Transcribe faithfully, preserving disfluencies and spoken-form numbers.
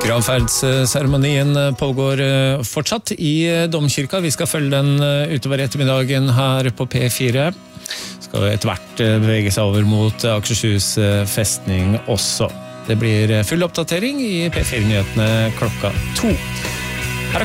Gravferdsseremonien pågår fortsatt i Domkirka. Vi skal følge den utover ettermiddagen her på P fire. Skal etter hvert bevege seg over mot Akershus festning også. Det blir full oppdatering i P fire-nyhetene klokka to.